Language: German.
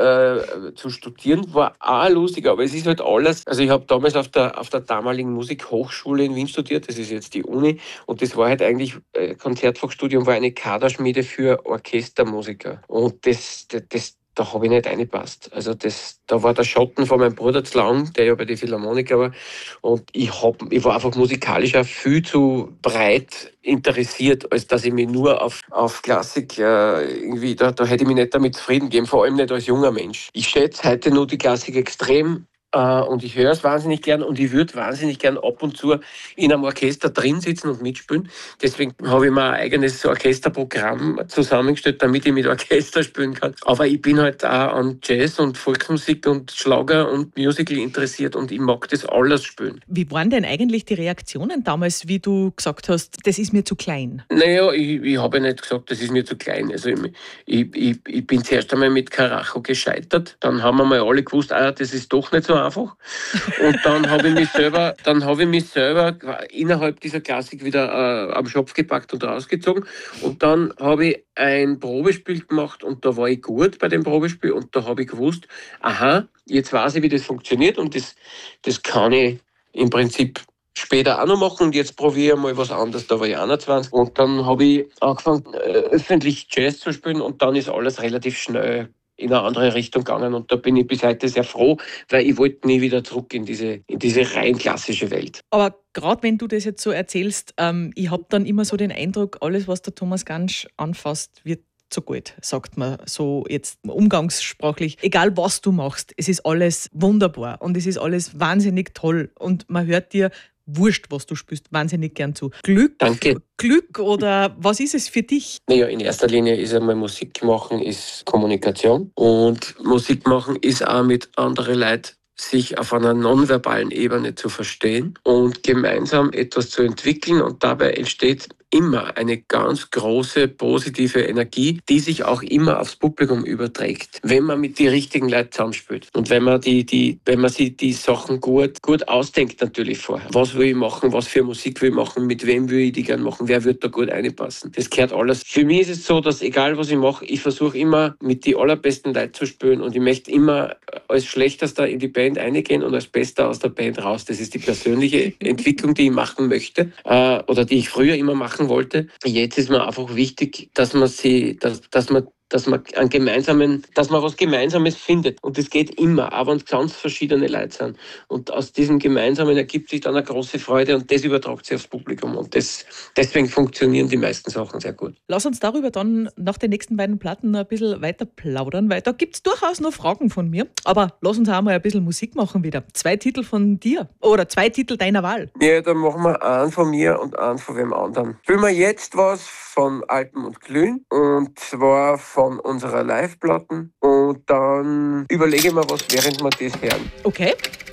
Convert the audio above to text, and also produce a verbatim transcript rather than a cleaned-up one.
äh, zu studieren, war auch lustig, aber es ist halt alles. Also ich habe damals auf der, auf der damaligen Musikhochschule in Wien studiert, das ist jetzt die Uni, und das war halt eigentlich, äh, Konzertfachstudium war eine Kaderschmiede für Orchestermusiker. Und das, das, das da habe ich nicht reingepasst. Also das, da war der Schatten von meinem Bruder zu lang, der ja bei den Philharmoniker war. Und ich, hab, ich war einfach musikalisch auch viel zu breit interessiert, als dass ich mich nur auf, auf Klassik äh, irgendwie, da, da hätte ich mich nicht damit zufrieden gegeben, vor allem nicht als junger Mensch. Ich schätze heute nur die Klassik extrem. Uh, und ich höre es wahnsinnig gern und ich würde wahnsinnig gern ab und zu in einem Orchester drin sitzen und mitspielen. Deswegen habe ich mir ein eigenes Orchesterprogramm zusammengestellt, damit ich mit Orchester spielen kann. Aber ich bin halt auch an Jazz und Volksmusik und Schlager und Musical interessiert und ich mag das alles spielen. Wie waren denn eigentlich die Reaktionen damals, wie du gesagt hast, das ist mir zu klein? Naja, ich, ich habe ja nicht gesagt, das ist mir zu klein. Also ich, ich, ich, ich bin zuerst einmal mit Karacho gescheitert. Dann haben wir mal alle gewusst, ah, das ist doch nicht so einfach. Und dann habe ich mich selber, dann habe ich mich selber innerhalb dieser Klassik wieder äh, am Schopf gepackt und rausgezogen. Und dann habe ich ein Probespiel gemacht und da war ich gut bei dem Probespiel und da habe ich gewusst, aha, jetzt weiß ich, wie das funktioniert und das, das kann ich im Prinzip später auch noch machen und jetzt probiere ich mal was anderes. Da war ich einundzwanzig und dann habe ich angefangen, äh, öffentlich Jazz zu spielen und dann ist alles relativ schnell in eine andere Richtung gegangen und da bin ich bis heute sehr froh, weil ich wollte nie wieder zurück in diese, in diese rein klassische Welt. Aber gerade wenn du das jetzt so erzählst, ähm, ich habe dann immer so den Eindruck, alles, was der Thomas Gansch anfasst, wird zu gut, sagt man so jetzt umgangssprachlich. Egal was du machst, es ist alles wunderbar und es ist alles wahnsinnig toll und man hört dir wurscht, was du spielst, wahnsinnig gern zu. Glück, Danke. Glück oder was ist es für dich? Naja, in erster Linie ist einmal Musik machen, ist Kommunikation. Und Musik machen ist auch mit anderen Leuten sich auf einer nonverbalen Ebene zu verstehen und gemeinsam etwas zu entwickeln. Und dabei entsteht immer eine ganz große positive Energie, die sich auch immer aufs Publikum überträgt, wenn man mit den richtigen Leuten zusammenspielt. Und wenn man die, die, wenn man sich die Sachen gut, gut ausdenkt natürlich vorher. Was will ich machen, was für Musik will ich machen, mit wem will ich die gerne machen, wer wird da gut reinpassen. Das gehört alles. Für mich ist es so, dass egal was ich mache, ich versuche immer mit die allerbesten Leuten zu spielen und ich möchte immer als Schlechtester in die Band reingehen und als Bester aus der Band raus. Das ist die persönliche Entwicklung, die ich machen möchte äh, oder die ich früher immer machen wollte. Jetzt ist mir einfach wichtig, dass man sie, dass, dass man dass man einen gemeinsamen, dass man was Gemeinsames findet. Und das geht immer, auch wenn es ganz verschiedene Leute sind. Und aus diesem Gemeinsamen ergibt sich dann eine große Freude und das übertragt sich aufs Publikum. Und das, deswegen funktionieren die meisten Sachen sehr gut. Lass uns darüber dann nach den nächsten beiden Platten noch ein bisschen weiter plaudern, weil da gibt es durchaus noch Fragen von mir. Aber lass uns auch mal ein bisschen Musik machen wieder. Zwei Titel von dir oder zwei Titel deiner Wahl. Ja, dann machen wir einen von mir und einen von wem anderen. Spielen wir jetzt was von Alpen und Glühen und zwar von unserer Live-Platten und dann überlege ich mir was, während wir das hören. Okay.